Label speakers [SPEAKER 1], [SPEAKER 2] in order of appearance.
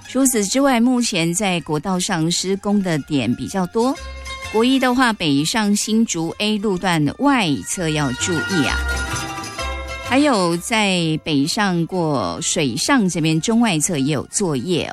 [SPEAKER 1] 除此之外，目前在国道上施工的点比较多。国一的话，北上新竹 A 路段外侧要注意啊。还有在北上过水上这边中外侧也有作业